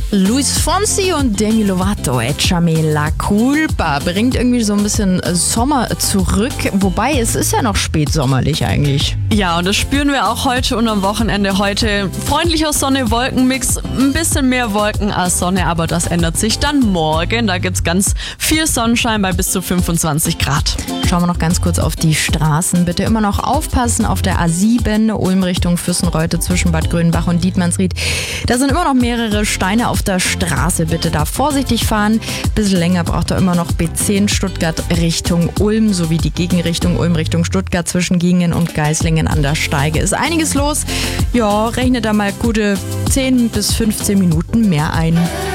Luis Fonsi und Demi Lovato, Échame la culpa, bringt irgendwie so ein bisschen Sommer zurück, wobei es ist ja noch spätsommerlich eigentlich. Ja, und das spüren wir auch heute und am Wochenende. Heute freundlicher Sonne-Wolken-Mix, ein bisschen mehr Wolken als Sonne, aber das ändert sich dann morgen. Da gibt's ganz viel Sonnenschein bei bis zu 25 Grad. Schauen wir noch ganz kurz auf die Straßen. Bitte immer noch aufpassen auf der A7, Ulm Richtung Füssenreute zwischen Bad Grünbach und Dietmannsried. Da sind immer noch mehrere Steine auf der Straße. Bitte da vorsichtig fahren. Bisschen länger braucht ihr immer noch B10 Stuttgart Richtung Ulm sowie die Gegenrichtung Ulm Richtung Stuttgart zwischen Gingen und Geislingen an der Steige. Ist einiges los. Ja, rechnet da mal gute 10 bis 15 Minuten mehr ein.